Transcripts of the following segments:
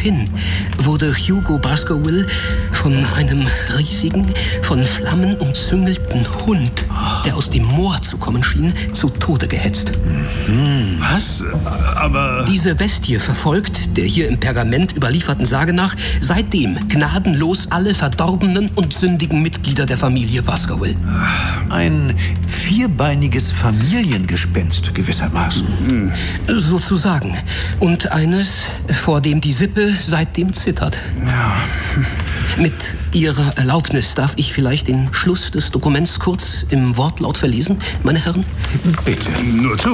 Daraufhin wurde Hugo Baskerville von einem riesigen, von Flammen umzüngelten Hund, der aus dem Moor zu kommen schien, zu Tode gehetzt. Was? Aber... Diese Bestie verfolgt, der hier im Pergament überlieferten Sage nach, seitdem gnadenlos alle verdorbenen und sündigen Mitglieder der Familie Baskerville. Ein vierbeiniges Familiengespenst gewissermaßen. Sozusagen. Und eines, vor dem die Sippe seitdem zittert. Ja. Mit Ihrer Erlaubnis darf ich vielleicht den Schluss des Dokuments kurz im Wortlaut verlesen, meine Herren? Bitte. Nur zu.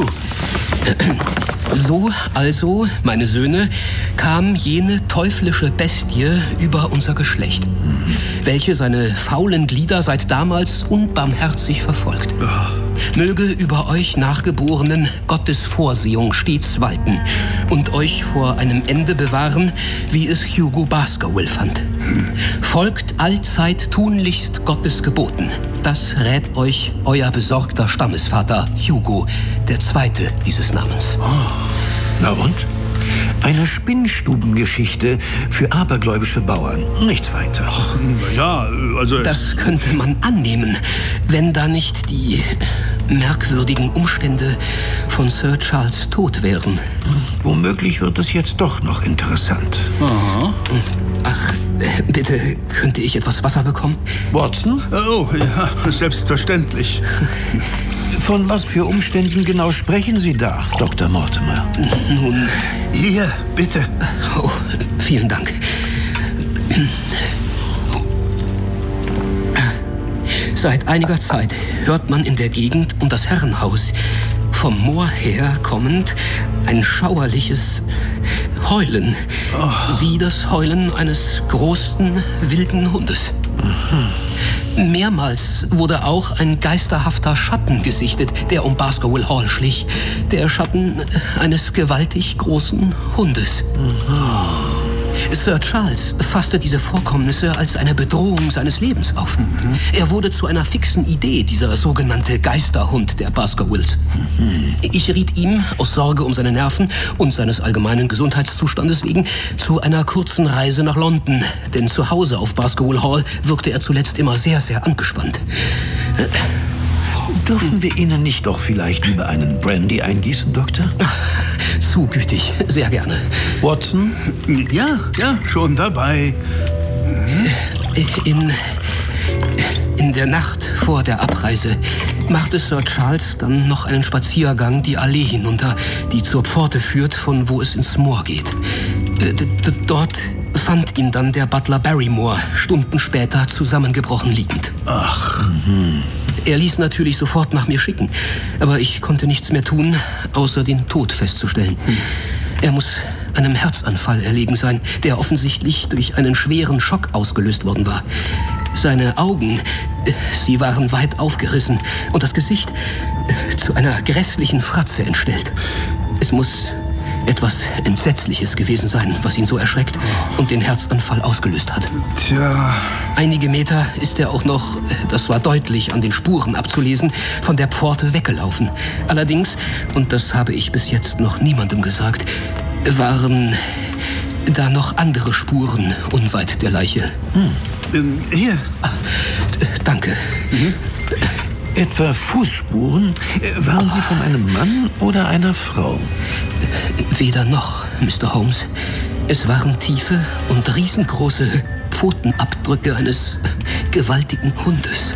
So also, meine Söhne, kam jene teuflische Bestie über unser Geschlecht, welche seine faulen Glieder seit damals unbarmherzig verfolgt. Möge über euch Nachgeborenen Gottes Vorsehung stets walten und euch vor einem Ende bewahren, wie es Hugo Baskerville fand. Folgt allzeit tunlichst Gottes Geboten. Das rät euch euer besorgter Stammesvater Hugo, der Zweite dieses Namens. Na und? Eine Spinnstubengeschichte für abergläubische Bauern. Nichts weiter. Ach, ja, also... Das könnte man annehmen, wenn da nicht die merkwürdigen Umstände von Sir Charles Tod wären. Womöglich wird es jetzt doch noch interessant. Aha. Ach, bitte, könnte ich etwas Wasser bekommen? Watson? Oh, ja, selbstverständlich. Von was für Umständen genau sprechen Sie da, Dr. Mortimer? Nun... Hier, bitte. Oh, vielen Dank. Seit einiger Zeit hört man in der Gegend um das Herrenhaus, vom Moor her kommend, ein schauerliches Heulen, wie das Heulen eines großen, wilden Hundes. Mehrmals wurde auch ein geisterhafter Schatten gesichtet, der um Baskerville Hall schlich. Der Schatten eines gewaltig großen Hundes. Sir Charles fasste diese Vorkommnisse als eine Bedrohung seines Lebens auf. Er wurde zu einer fixen Idee, dieser sogenannte Geisterhund der Baskervilles. Ich riet ihm, aus Sorge um seine Nerven und seines allgemeinen Gesundheitszustandes wegen, zu einer kurzen Reise nach London. Denn zu Hause auf Baskerville Hall wirkte er zuletzt immer sehr, sehr angespannt. Dürfen wir Ihnen nicht doch vielleicht lieber einen Brandy eingießen, Doktor? Zu gütig, sehr gerne. Watson? Ja, schon dabei. In der Nacht vor der Abreise machte Sir Charles dann noch einen Spaziergang die Allee hinunter, die zur Pforte führt, von wo es ins Moor geht. Dort fand ihn dann der Butler Barrymore Stunden später zusammengebrochen liegend. Ach. Er ließ natürlich sofort nach mir schicken, aber ich konnte nichts mehr tun, außer den Tod festzustellen. Er muss einem Herzanfall erlegen sein, der offensichtlich durch einen schweren Schock ausgelöst worden war. Seine Augen, sie waren weit aufgerissen und das Gesicht zu einer grässlichen Fratze entstellt. Es muss etwas Entsetzliches gewesen sein, was ihn so erschreckt und den Herzanfall ausgelöst hat. Tja. Einige Meter ist er auch noch, das war deutlich an den Spuren abzulesen, von der Pforte weggelaufen. Allerdings, und das habe ich bis jetzt noch niemandem gesagt, waren da noch andere Spuren unweit der Leiche. Hier. Danke. Etwa Fußspuren? Waren sie von einem Mann oder einer Frau? Weder noch, Mr. Holmes. Es waren tiefe und riesengroße Pfotenabdrücke eines gewaltigen Hundes.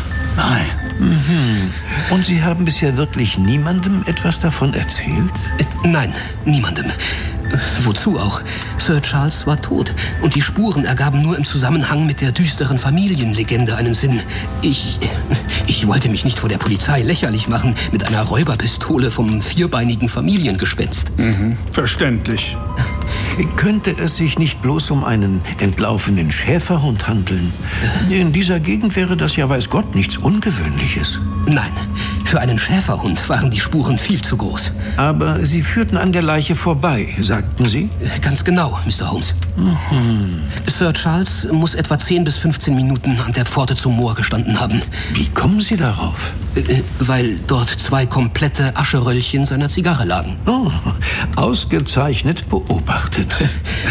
Nein. Und Sie haben bisher wirklich niemandem etwas davon erzählt? Nein, niemandem. Wozu auch? Sir Charles war tot und die Spuren ergaben nur im Zusammenhang mit der düsteren Familienlegende einen Sinn. Ich wollte mich nicht vor der Polizei lächerlich machen mit einer Räuberpistole vom vierbeinigen Familiengespenst. Verständlich. Könnte es sich nicht bloß um einen entlaufenen Schäferhund handeln? In dieser Gegend wäre das ja weiß Gott nichts Ungewöhnliches. Nein, für einen Schäferhund waren die Spuren viel zu groß. Aber Sie führten an der Leiche vorbei, sagten Sie? Ganz genau, Mr. Holmes. Sir Charles muss etwa 10 bis 15 Minuten an der Pforte zum Moor gestanden haben. Wie kommen Sie darauf? Weil dort 2 komplette Ascheröllchen seiner Zigarre lagen. Oh, ausgezeichnet beobachtet.